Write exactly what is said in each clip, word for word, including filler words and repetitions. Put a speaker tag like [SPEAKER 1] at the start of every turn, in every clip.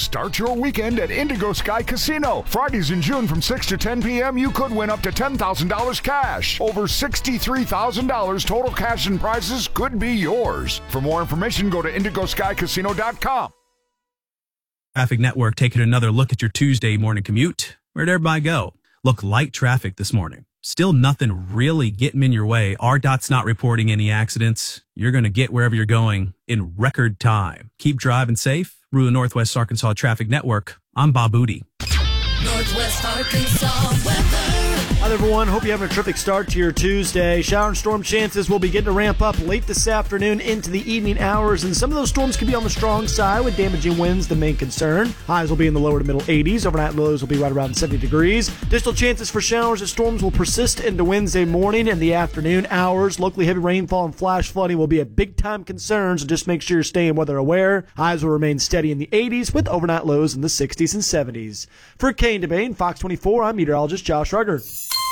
[SPEAKER 1] Start your weekend at Indigo Sky Casino. Fridays in June from six to ten p.m., you could win up to ten thousand dollars cash. Over sixty-three thousand dollars total cash and prizes could be yours. For more information, go to indigo sky casino dot com.
[SPEAKER 2] Traffic Network taking another look at your Tuesday morning commute. Where'd everybody go? Look, light traffic this morning. Still nothing really getting in your way. R DOT's not reporting any accidents. You're going to get wherever you're going in record time. Keep driving safe. Rue Northwest Arkansas Traffic Network. I'm Bob Booty.
[SPEAKER 3] Northwest Arkansas weather.
[SPEAKER 4] Hi, everyone. Hope you're having a terrific start to your Tuesday. Shower and storm chances will begin to ramp up late this afternoon into the evening hours, and some of those storms can be on the strong side with damaging winds the main concern. Highs will be in the lower to middle eighties. Overnight lows will be right around seventy degrees. Additional chances for showers and storms will persist into Wednesday morning and the afternoon hours. Locally heavy rainfall and flash flooding will be a big-time concern, so just make sure you're staying weather aware. Highs will remain steady in the eighties with overnight lows in the sixties and seventies. For Kane DeBane, Fox twenty-four, I'm meteorologist Josh Rugger.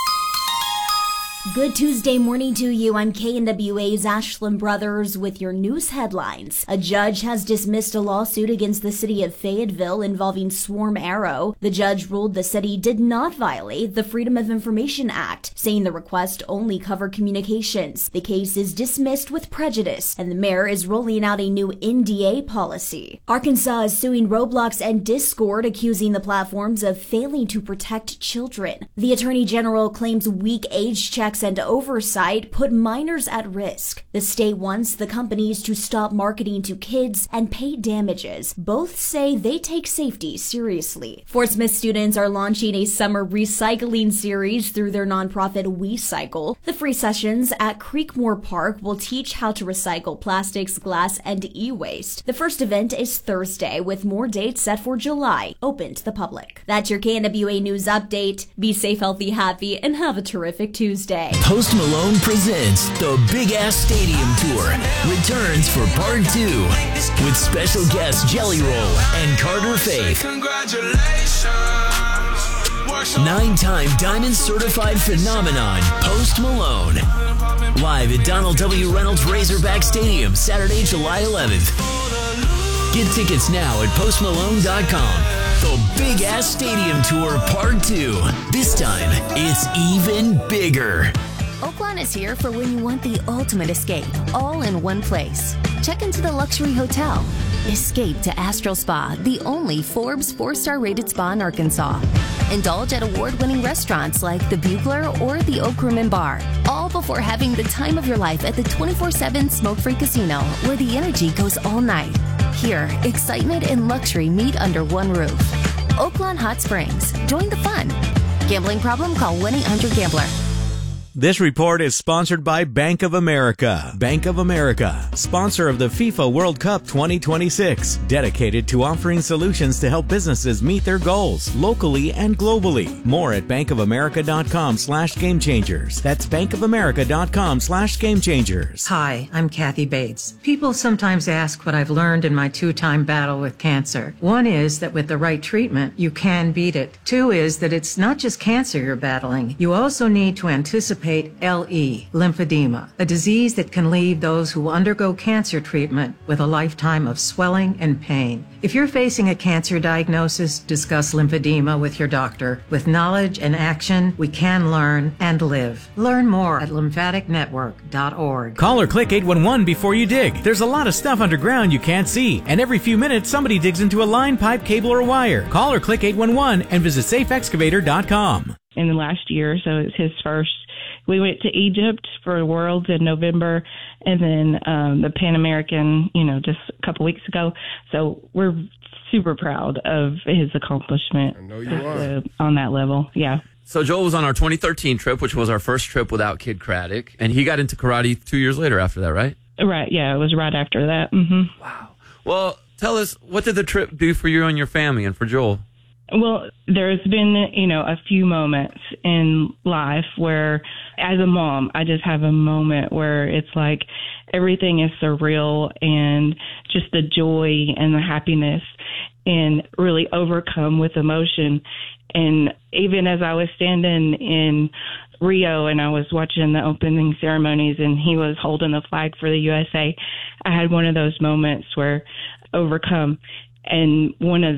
[SPEAKER 5] Good Tuesday morning to you. I'm K N W A's Ashland Brothers with your news headlines. A judge has dismissed a lawsuit against the city of Fayetteville involving Swarm Arrow. The judge ruled the city did not violate the Freedom of Information Act, saying the request only covered communications. The case is dismissed with prejudice, and the mayor is rolling out a new N D A policy. Arkansas is suing Roblox and Discord, accusing the platforms of failing to protect children. The Attorney General claims weak age checks and oversight put minors at risk. The state wants the companies to stop marketing to kids and pay damages. Both say they take safety seriously. Fort Smith students are launching a summer recycling series through their nonprofit WeCycle. The free sessions at Creekmore Park will teach how to recycle plastics, glass, and e-waste. The first event is Thursday, with more dates set for July, open to the public. That's your K N W A News Update. Be safe, healthy, happy, and have a terrific Tuesday.
[SPEAKER 3] Post Malone presents the Big Ass Stadium Tour returns for part two with special guests Jelly Roll and Carter Faith. Nine-time Diamond Certified Phenomenon Post Malone. Live at Donald W. Reynolds Razorback Stadium Saturday, July eleventh. Get tickets now at post malone dot com. The Big Ass Stadium Tour Part two. This time, it's even bigger.
[SPEAKER 6] Oaklawn is here for when you want the ultimate escape, all in one place. Check into the luxury hotel. Escape to Astral Spa, the only Forbes four-star rated spa in Arkansas. Indulge at award-winning restaurants like the Bugler or the Oak Room and Bar, all before having the time of your life at the twenty-four seven smoke-free casino, where the energy goes all night. Here, excitement and luxury meet under one roof. Oaklawn Hot Springs. Join the fun. Gambling problem? Call one eight hundred gambler.
[SPEAKER 7] This report is sponsored by Bank of America. Bank of America, sponsor of the FIFA World Cup twenty twenty-six, dedicated to offering solutions to help businesses meet their goals locally and globally. More at bankofamerica.com slash game changers. That's bankofamerica.com slash game changers.
[SPEAKER 8] Hi, I'm Kathy Bates. People sometimes ask what I've learned in my two-time battle with cancer. One is that with the right treatment, you can beat it. Two is that it's not just cancer you're battling. You also need to anticipate L E, lymphedema, a disease that can leave those who undergo cancer treatment with a lifetime of swelling and pain. If you're facing a cancer diagnosis, discuss lymphedema with your doctor. With knowledge and action, we can learn and live. Learn more at lymphatic network dot org.
[SPEAKER 7] Call or click eight one one before you dig. There's a lot of stuff underground you can't see, and every few minutes somebody digs into a line, pipe, cable, or wire. Call or click eight one one and visit safe excavator dot com.
[SPEAKER 9] In the last year, so it's his first. We went to Egypt for Worlds in November, and then um, the Pan American, you know, just a couple weeks ago. So we're super proud of his accomplishment.
[SPEAKER 10] I know you are.
[SPEAKER 9] Uh, on that level, yeah.
[SPEAKER 11] So Joel was on our twenty thirteen trip, which was our first trip without Kid Craddock, and he got into karate two years later after that, right?
[SPEAKER 9] Right, yeah, it was right after that. Mm-hmm.
[SPEAKER 11] Wow. Well, tell us, what did the trip do for you and your family and for Joel?
[SPEAKER 9] Well, there's been, you know, a few moments in life where, as a mom, I just have a moment where it's like everything is surreal and just the joy and the happiness and really overcome with emotion. And even as I was standing in Rio and I was watching the opening ceremonies and he was holding the flag for the U S A, I had one of those moments where overcome. And one of